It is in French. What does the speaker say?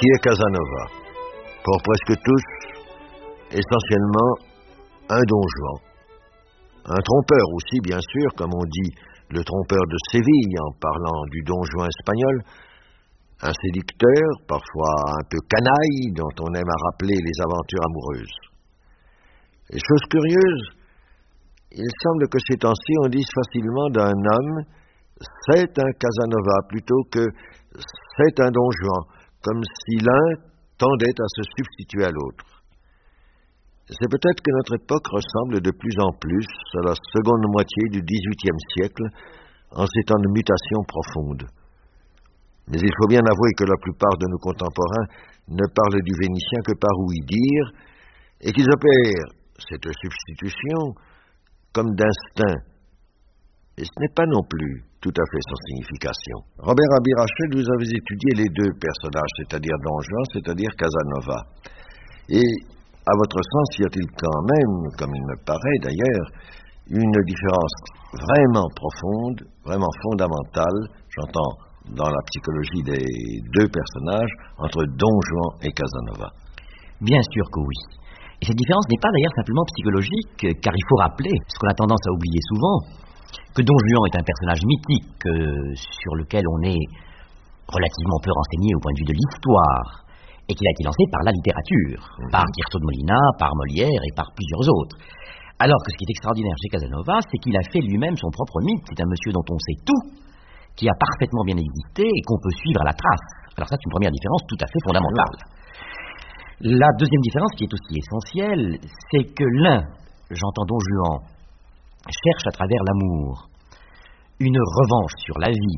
Qui est Casanova? Pour presque tous, essentiellement un don Juan. Un trompeur aussi, bien sûr, comme on dit le trompeur de Séville en parlant du don Juan espagnol. Un séducteur, parfois un peu canaille, dont on aime à rappeler les aventures amoureuses. Et chose curieuse, il semble que ces temps-ci on dise facilement d'un homme « c'est un Casanova » plutôt que « c'est un don Juan », comme si l'un tendait à se substituer à l'autre. C'est peut-être que notre époque ressemble de plus en plus à la seconde moitié du XVIIIe siècle en ces temps de mutation profonde. Mais il faut bien avouer que la plupart de nos contemporains ne parlent du Vénitien que par ouï-dire et qu'ils opèrent cette substitution comme d'instinct. Et ce n'est pas non plus tout à fait sans signification. Robert Abirached, vous avez étudié les deux personnages, c'est-à-dire Don Juan, c'est-à-dire Casanova. Et à votre sens, y a-t-il quand même, comme il me paraît d'ailleurs, une différence vraiment profonde, vraiment fondamentale, j'entends dans la psychologie des deux personnages, entre Don Juan et Casanova? Bien sûr que oui. Et cette différence n'est pas d'ailleurs simplement psychologique, car il faut rappeler, ce qu'on a tendance à oublier souvent, que Don Juan est un personnage mythique sur lequel on est relativement peu renseigné au point de vue de l'histoire, et qu'il a été lancé par la littérature, par Tirso de Molina, par Molière et par plusieurs autres. Alors que ce qui est extraordinaire chez Casanova, c'est qu'il a fait lui-même son propre mythe. C'est un monsieur dont on sait tout, qui a parfaitement bien existé et qu'on peut suivre à la trace. Alors ça, c'est une première différence tout à fait fondamentale. La deuxième différence, qui est aussi essentielle, c'est que l'un, j'entends Don Juan, cherche à travers l'amour une revanche sur la vie